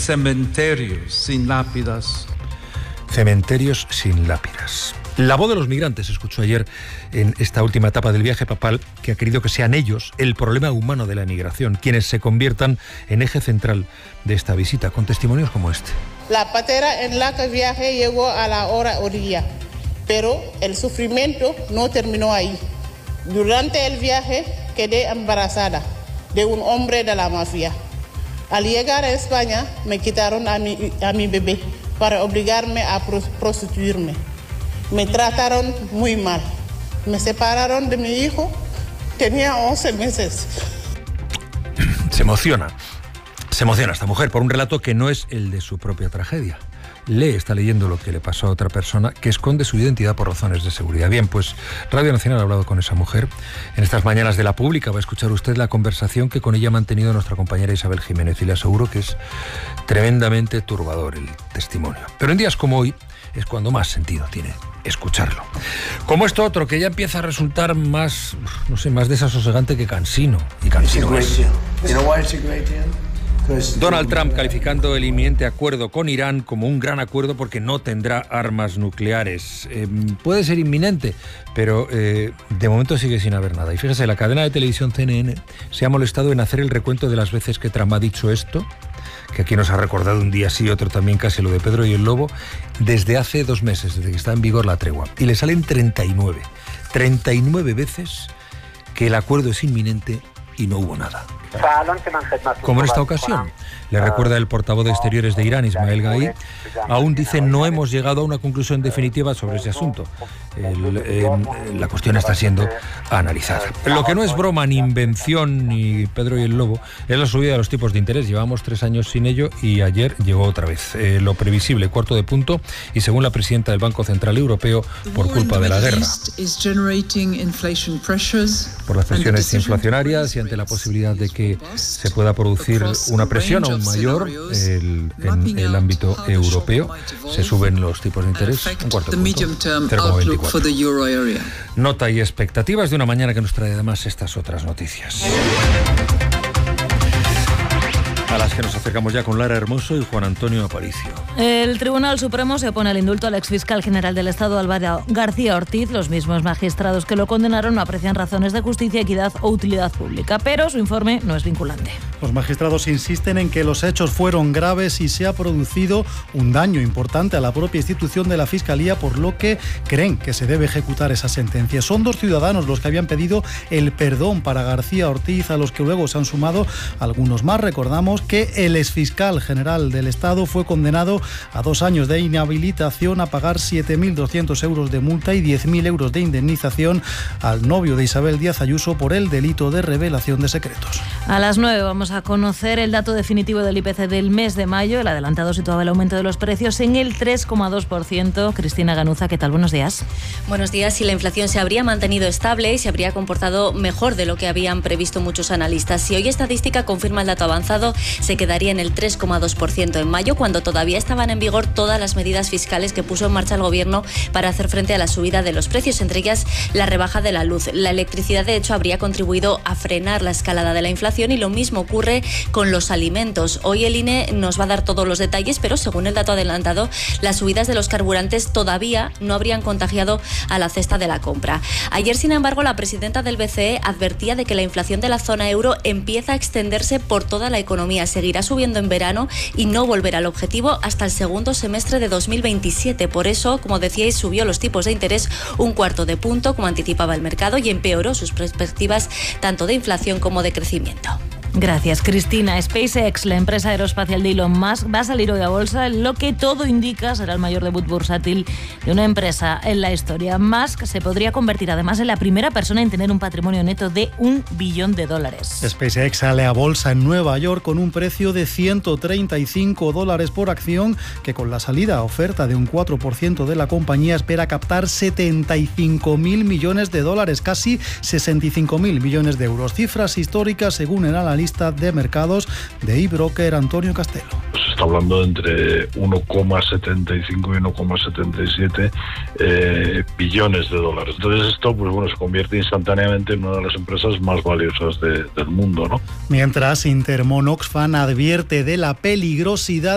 cementerios sin lápidas. Cementerios sin lápidas. La voz de los migrantes se escuchó ayer en esta última etapa del viaje papal, que ha querido que sean ellos el problema humano de la emigración, quienes se conviertan en eje central de esta visita, con testimonios como este. La patera en la que viajé llegó a la orilla, pero el sufrimiento no terminó ahí. Durante el viaje quedé embarazada de un hombre de la mafia. Al llegar a España me quitaron a mi bebé para obligarme a prostituirme. Me trataron muy mal. Me separaron de mi hijo. Tenía 11 meses. Se emociona esta mujer por un relato que no es el de su propia tragedia. Está leyendo lo que le pasó a otra persona que esconde su identidad por razones de seguridad. Bien, pues Radio Nacional ha hablado con esa mujer. En estas mañanas de La Pública va a escuchar usted la conversación que con ella ha mantenido nuestra compañera Isabel Jiménez, y le aseguro que es tremendamente turbador el testimonio. Pero en días como hoy es cuando más sentido tiene escucharlo. Como esto otro, que ya empieza a resultar más desasosegante que cansino. Y cansino es. Donald Trump calificando el inminente acuerdo con Irán como un gran acuerdo porque no tendrá armas nucleares. Puede ser inminente, pero de momento sigue sin haber nada. Y fíjese, la cadena de televisión CNN se ha molestado en hacer el recuento de las veces que Trump ha dicho esto, que aquí nos ha recordado un día sí y otro también casi lo de Pedro y el Lobo, desde hace 2 meses, desde que está en vigor la tregua. Y le salen 39 veces que el acuerdo es inminente y no hubo nada. Como en esta ocasión, le recuerda el portavoz de Exteriores de Irán, Ismael Ghai, aún dice no hemos llegado a una conclusión definitiva sobre ese asunto. La cuestión está siendo analizada. Lo que no es broma, ni invención, ni Pedro y el Lobo, es la subida de los tipos de interés. Llevamos 3 años sin ello y ayer llegó otra vez. Lo previsible, 1/4 de punto, y según la presidenta del Banco Central Europeo, por culpa de la guerra. Por las presiones inflacionarias y ante la posibilidad de que se pueda producir una presión aún mayor en el ámbito europeo, se suben los tipos de interés un 1/4 de punto, 0,24. Nota y expectativas de una mañana que nos trae además estas otras noticias, a las que nos acercamos ya con Lara Hermoso y Juan Antonio Aparicio. El Tribunal Supremo se opone al indulto al exfiscal general del Estado, Álvaro García Ortiz. Los mismos magistrados que lo condenaron no aprecian razones de justicia, equidad o utilidad pública, pero su informe no es vinculante. Los magistrados insisten en que los hechos fueron graves y se ha producido un daño importante a la propia institución de la Fiscalía, por lo que creen que se debe ejecutar esa sentencia. Son 2 ciudadanos los que habían pedido el perdón para García Ortiz, a los que luego se han sumado algunos más. Recordamos que el exfiscal general del Estado fue condenado a 2 años de inhabilitación, a pagar 7.200 euros de multa y 10.000 euros de indemnización al novio de Isabel Díaz Ayuso por el delito de revelación de secretos. A las 9 vamos a conocer el dato definitivo del IPC del mes de mayo. El adelantado situaba el aumento de los precios en el 3,2%. Cristina Ganuza, ¿qué tal? Buenos días. Buenos días. Y la inflación se habría mantenido estable y se habría comportado mejor de lo que habían previsto muchos analistas. Si hoy estadística confirma el dato avanzado, se quedaría en el 3,2% en mayo, cuando todavía estaban en vigor todas las medidas fiscales que puso en marcha el Gobierno para hacer frente a la subida de los precios, entre ellas la rebaja de la luz. La electricidad, de hecho, habría contribuido a frenar la escalada de la inflación, y lo mismo ocurre con los alimentos. Hoy el INE nos va a dar todos los detalles, pero según el dato adelantado, las subidas de los carburantes todavía no habrían contagiado a la cesta de la compra. Ayer, sin embargo, la presidenta del BCE advertía de que la inflación de la zona euro empieza a extenderse por toda la economía. Seguirá subiendo en verano y no volverá al objetivo hasta el segundo semestre de 2027. Por eso, como decíais, subió los tipos de interés un 1/4 de punto, como anticipaba el mercado, y empeoró sus perspectivas tanto de inflación como de crecimiento. Gracias, Cristina. SpaceX, la empresa aeroespacial de Elon Musk, va a salir hoy a bolsa. Lo que todo indica será el mayor debut bursátil de una empresa en la historia. Musk se podría convertir además en la primera persona en tener un patrimonio neto de $1 billón. SpaceX sale a bolsa en Nueva York con un precio de $135 por acción, que con la salida a oferta de un 4% de la compañía espera captar $75.000 millones, casi 65.000 millones de euros. Cifras históricas según el analista de mercados de eBroker, Antonio Castelo. Se está hablando de entre 1,75 y 1,77 billones de dólares. Entonces esto, pues bueno, se convierte instantáneamente en una de las empresas más valiosas del mundo, ¿no? Mientras, Intermon Oxfam advierte de la peligrosidad